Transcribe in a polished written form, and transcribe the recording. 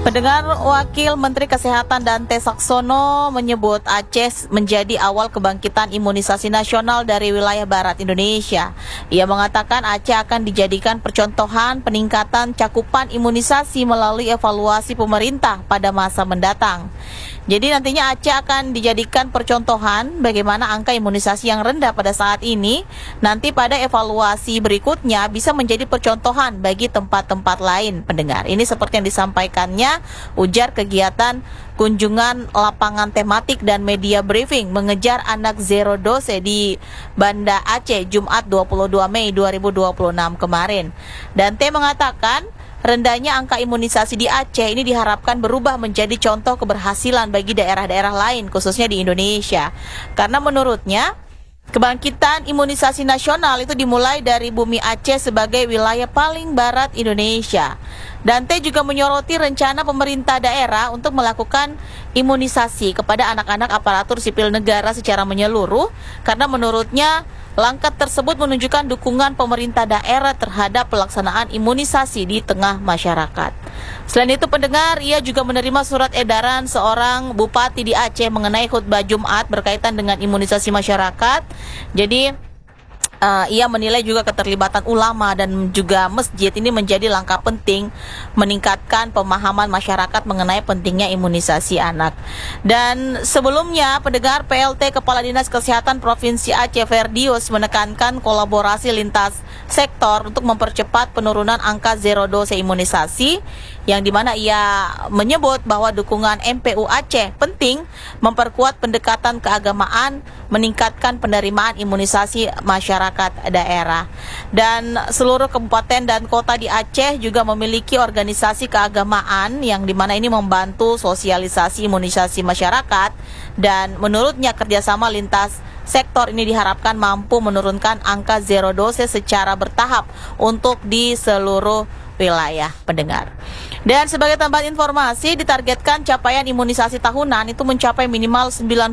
Pendengar, Wakil Menteri Kesehatan Dante Saxono menyebut Aceh menjadi awal kebangkitan imunisasi nasional dari wilayah barat Indonesia. Ia mengatakan Aceh akan dijadikan percontohan peningkatan cakupan imunisasi melalui evaluasi pemerintah pada masa mendatang. Jadi nantinya Aceh akan dijadikan percontohan bagaimana angka imunisasi yang rendah pada saat ini nanti pada evaluasi berikutnya bisa menjadi percontohan bagi tempat-tempat lain. Pendengar, ini seperti yang disampaikannya ujar kegiatan kunjungan lapangan tematik dan media briefing mengejar anak zero dose di Banda Aceh Jumat 22 Mei 2026 kemarin. Dante mengatakan rendahnya angka imunisasi di Aceh ini diharapkan berubah menjadi contoh keberhasilan bagi daerah-daerah lain, khususnya di Indonesia. Karena menurutnya, kebangkitan imunisasi nasional itu dimulai dari bumi Aceh sebagai wilayah paling barat Indonesia. Dante juga menyoroti rencana pemerintah daerah untuk melakukan imunisasi kepada anak-anak aparatur sipil negara secara menyeluruh, karena menurutnya langkah tersebut menunjukkan dukungan pemerintah daerah terhadap pelaksanaan imunisasi di tengah masyarakat. Selain itu, pendengar, ia juga menerima surat edaran seorang bupati di Aceh mengenai khutbah Jumat berkaitan dengan imunisasi masyarakat. Jadi ia menilai juga keterlibatan ulama dan juga masjid ini menjadi langkah penting meningkatkan pemahaman masyarakat mengenai pentingnya imunisasi anak. Dan sebelumnya, pendengar, PLT Kepala Dinas Kesehatan Provinsi Aceh Ferdius menekankan kolaborasi lintas sektor untuk mempercepat penurunan angka zero dose imunisasi, yang dimana ia menyebut bahwa dukungan MPU Aceh penting memperkuat pendekatan keagamaan, meningkatkan penerimaan imunisasi masyarakat daerah. Dan seluruh kabupaten dan kota di Aceh juga memiliki organisasi keagamaan yang dimana ini membantu sosialisasi imunisasi masyarakat, dan menurutnya kerjasama lintas sektor ini diharapkan mampu menurunkan angka zero dose secara bertahap untuk di seluruh wilayah, pendengar. Dan sebagai tambahan informasi, ditargetkan capaian imunisasi tahunan itu mencapai minimal 90